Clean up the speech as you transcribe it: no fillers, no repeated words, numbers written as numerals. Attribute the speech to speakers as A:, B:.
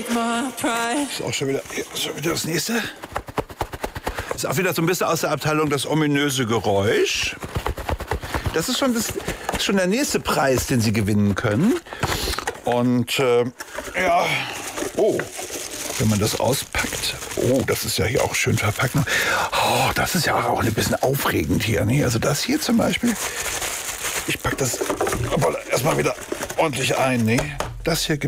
A: Ist auch schon wieder das nächste. Ist auch wieder so ein bisschen aus der Abteilung das ominöse Geräusch. Das ist schon der nächste Preis, den Sie gewinnen können. Und ja, oh, wenn man das auspackt, oh, das ist ja hier auch schön verpackt. Oh, das ist ja auch ein bisschen aufregend hier. Ne? Also das hier zum Beispiel, ich packe das erstmal wieder ordentlich ein. Ne? Das hier gibt